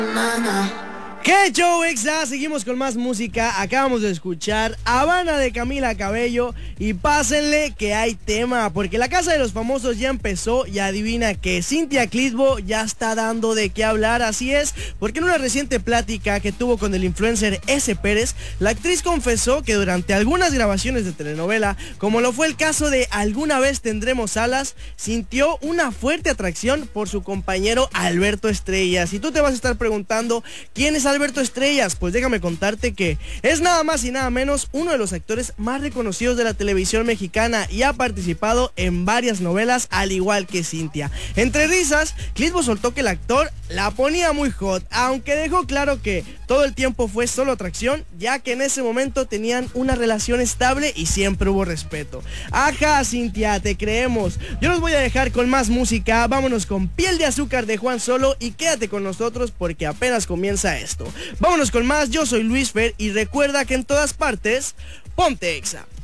¿Qué show, Exa? Seguimos con más música. Acabamos de escuchar Habana de Camila Cabello. Y pásenle que hay tema, porque la Casa de los Famosos ya empezó. Y adivina que Cynthia Clitbo ya está dando de qué hablar. Así es, porque en una reciente plática que tuvo con el influencer S. Pérez, la actriz confesó que durante algunas grabaciones de telenovela, como lo fue el caso de Alguna vez tendremos alas, sintió una fuerte atracción por su compañero Alberto Estrellas. Y tú te vas a estar preguntando, ¿quién es Alberto Estrellas? Pues déjame contarte que es nada más y nada menos uno de los actores más reconocidos de la televisión mexicana y ha participado en varias novelas al igual que Cynthia. Entre risas, Clitbo soltó que el actor la ponía muy hot, aunque dejó claro que todo el tiempo fue solo atracción, ya que en ese momento tenían una relación estable y siempre hubo respeto. Ajá, Cynthia, te creemos. Yo los voy a dejar con más música. Vámonos con Piel de Azúcar de Juan Solo y quédate con nosotros porque apenas comienza esto. Vámonos con más. Yo soy Luis Fer y recuerda que en todas partes, ponte Exa.